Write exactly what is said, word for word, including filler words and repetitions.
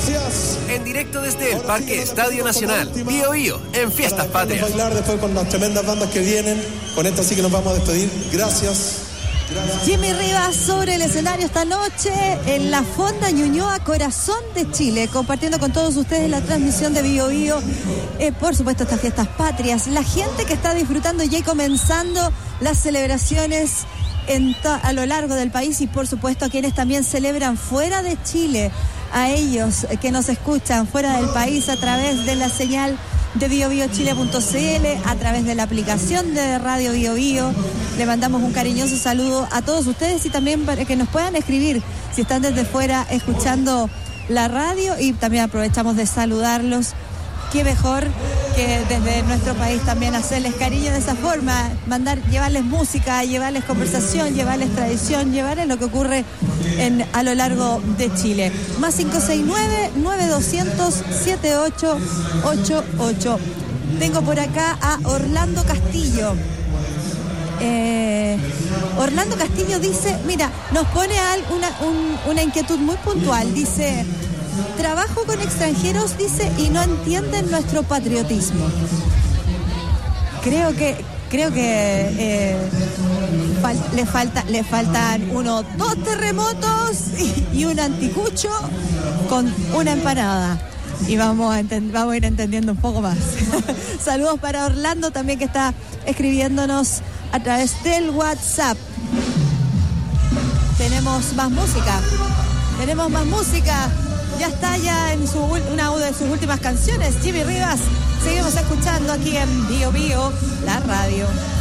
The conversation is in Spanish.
Gracias. En directo desde el Parque Estadio Nacional, Bío Bío, en Fiestas Patrias. Vamos a bailar después con las tremendas bandas que vienen. Con esta sí que nos vamos a despedir. Gracias. Gracias. Jimmy Rivas sobre el escenario esta noche en la Fonda Ñuñoa, corazón de Chile, compartiendo con todos ustedes la transmisión de Bío Bío, eh, por supuesto estas Fiestas Patrias, la gente que está disfrutando ya y comenzando las celebraciones en to- a lo largo del país, y por supuesto a quienes también celebran fuera de Chile, a ellos que nos escuchan fuera del país a través de la señal de bio bio chile punto c l, a través de la aplicación de Radio Bío Bío. Le mandamos un cariñoso saludo a todos ustedes, y también para que nos puedan escribir si están desde fuera escuchando la radio, y también aprovechamos de saludarlos. Qué mejor que desde nuestro país también hacerles cariño de esa forma, mandar, llevarles música, llevarles conversación, llevarles tradición, llevarles lo que ocurre en, a lo largo de Chile. Más cinco seis nueve, nueve dos cero cero, siete ocho ocho ocho. Tengo por acá a Orlando Castillo. Eh, Orlando Castillo dice, mira, nos pone al, una, un, una inquietud muy puntual. Dice: trabajo con extranjeros, dice, y no entienden nuestro patriotismo. Creo que creo que eh, fal, le falta le faltan unos dos terremotos y, y un anticucho con una empanada. Y vamos a, ent- vamos a ir entendiendo un poco más. Saludos para Orlando también, que está escribiéndonos a través del WhatsApp. Tenemos más música. Tenemos más música. Ya está ya en su, una de sus últimas canciones, Jimmy Rivas. Seguimos escuchando aquí en Bío Bío, la radio.